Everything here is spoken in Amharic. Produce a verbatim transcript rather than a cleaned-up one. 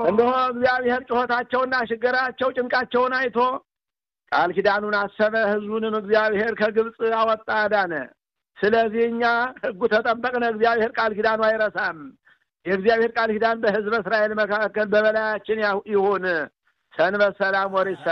እንደሆ እግዚአብሔር ጮታቸውና ሽገራቸው ጭንቃቸውን አይቶ ቃል ኪዳኑን አሰበ ህዝቡንም እግዚአብሔር ከግብጽ አወጣ አዳነ ስለዚህኛ ህጉ ተጠበቀነ እግዚአብሔር ቃል ኪዳኑ አይረሳም የእግዚአብሔር ቃል ኪዳን በህዝብ እስራኤል መካከል በበላያችን ይሁን ሰንበት ሰላም ወሪስ